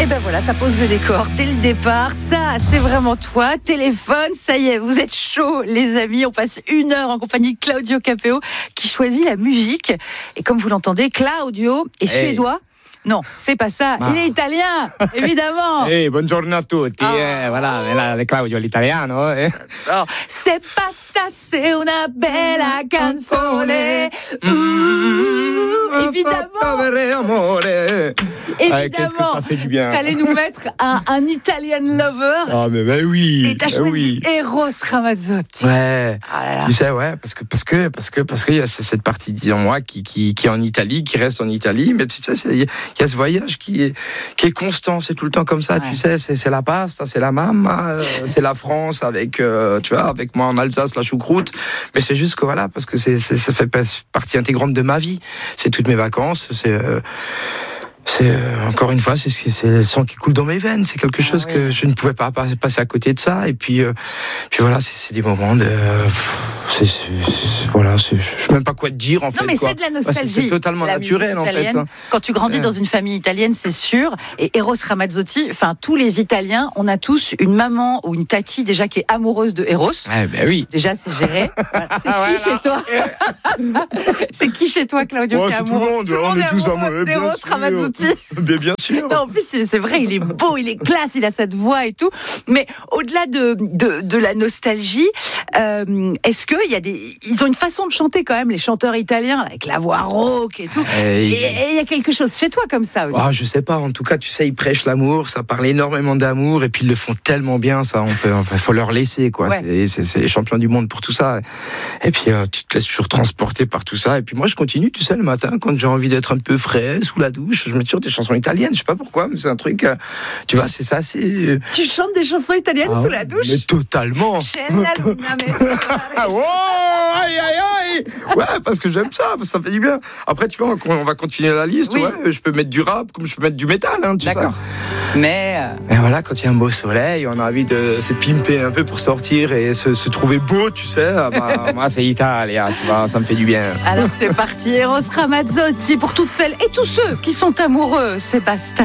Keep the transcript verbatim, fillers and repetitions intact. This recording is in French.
Et ben voilà, ça pose le décor dès le départ. Ça, c'est vraiment toi. Téléphone, ça y est, vous êtes chaud, les amis. On passe une heure en compagnie de Claudio Capéo qui choisit la musique. Et comme vous l'entendez, Claudio est suédois. Non, c'est pas ça. Ah. Il est italien, évidemment. Ehi, hey, buongiorno a tutti. Ah. Eh, voilà, la, Claudio, l'italiano. Eh. Oh. Se pasta, c'est una bella canzone. Mmh, évidemment. Évidemment. Ah, qu'est-ce que ça fait du bien. T'allais nous mettre un, un Italian lover. Ah, mais ben oui. Et t'as choisi oui. Eros Ramazzotti. Ouais. Ah tu sais, ouais, parce que, parce que, parce que, parce qu'il y a cette partie de moi qui, qui, qui est en Italie, qui reste en Italie, mais tu sais, c'est. Il y a ce voyage qui est, qui est constant, c'est tout le temps comme ça, ouais. Tu sais, c'est, c'est la pasta, c'est la mamma, euh, c'est la France avec, euh, tu vois, avec moi en Alsace, la choucroute. Mais c'est juste que voilà, parce que c'est, c'est, ça fait partie intégrante de ma vie. C'est toutes mes vacances, c'est, euh, c'est euh, encore une fois, c'est, c'est le sang qui coule dans mes veines. C'est quelque chose ah, oui. que je ne pouvais pas passer à côté de ça. Et puis, euh, puis voilà, c'est, c'est des moments de, euh, c'est, c'est, c'est, voilà, c'est, je sais même pas quoi te dire en non, fait. Non mais quoi. c'est de la nostalgie. Bah, c'est, c'est totalement naturel en fait. Quand tu grandis c'est... dans une famille italienne, c'est sûr. Et Eros Ramazzotti, enfin tous les Italiens, on a tous une maman ou une tati déjà qui est amoureuse de Eros. Ouais, ben oui. Déjà c'est géré. Voilà. C'est qui voilà. chez toi C'est qui chez toi, Claudio? Oh, c'est tout le monde. Tout le monde on est, est tous amoureux d'Eros Ramazzotti. Bien, bien sûr. Non, en plus, c'est, c'est vrai, il est beau, il est classe, il a cette voix et tout. Mais au-delà de, de, de la nostalgie, euh, est-ce qu'il y a des. Ils ont une façon de chanter quand même, les chanteurs italiens, avec la voix rauque et tout. Et il y a quelque chose chez toi comme ça aussi. Oh, je sais pas, en tout cas, tu sais, ils prêchent l'amour, ça parle énormément d'amour, et puis ils le font tellement bien, ça, on peut, enfin, faut leur laisser, quoi. Ouais. C'est, c'est, c'est les champions du monde pour tout ça. Et puis, euh, tu te laisses toujours transporter par tout ça. Et puis moi, je continue, tu sais, le matin, quand j'ai envie d'être un peu frais, sous la douche, je mets toujours des chansons italiennes, je sais pas pourquoi, mais c'est un truc, euh, tu vois, c'est ça, c'est... Tu chantes des chansons italiennes ah, sous la douche? Mais totalement. Oh, aïe, aïe, aïe. Ouais, parce que j'aime ça, parce que ça fait du bien. Après, tu vois, on va continuer la liste, oui. Ouais, je peux mettre du rap, comme je peux mettre du métal, hein, tu D'accord. sais. Mais... Euh... Mais voilà, quand il y a un beau soleil, on a envie de se pimper un peu pour sortir et se, se trouver beau, tu sais. Ah bah, moi, c'est italien, tu vois, ça me fait du bien. Alors, c'est parti, Eros Ramazzotti, pour toutes celles et tous ceux qui sont amoureux, c'est basta.